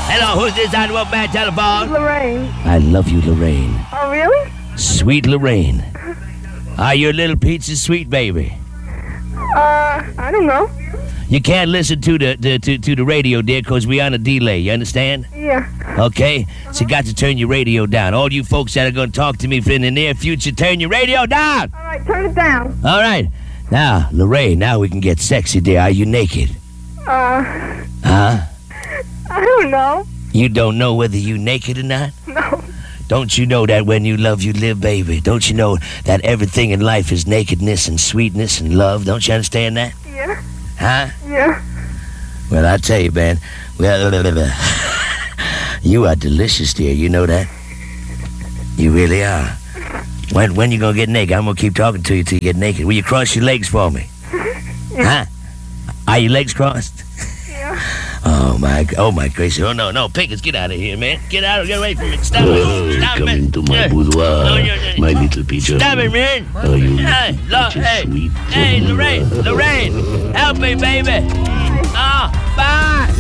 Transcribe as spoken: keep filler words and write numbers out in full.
Hello, who's this on the one man telephone? Lorraine. I love you, Lorraine. Oh, really? Sweet Lorraine. Are you a little pizza sweet baby? Uh, I don't know. You can't listen to the, the to, to the radio, dear, because we on a delay. You understand? Yeah. Okay? So you got to turn your radio down. All you folks that are going to talk to me in the near future, turn your radio down. All right, turn it down. All right. Now, Lorraine, now we can get sexy, dear. Are you naked? Uh, Huh? I don't know. You don't know whether you naked or not? No. Don't you know that when you love, you live, baby? Don't you know that everything in life is nakedness and sweetness and love? Don't you understand that? Yeah. Huh? Yeah. Well, I tell you, man. Well, you are delicious, dear. You know that? You really are. When when you gonna get naked? I'm gonna keep talking to you till you get naked. Will you cross your legs for me? Yeah. Huh? Are your legs crossed? Yeah. Oh my! Oh my gracious! Oh no! No, Pickens, get out of here, man! Get out! Get away from me! Stop Oh, it! Stop come it! into my Yeah. boudoir, No, you're- you're- my little pigeon. Stop it, man! Oh, you Hey, such lo- a hey, sweet hey, little- Lorraine, Lorraine, help me, baby! Ah, bye.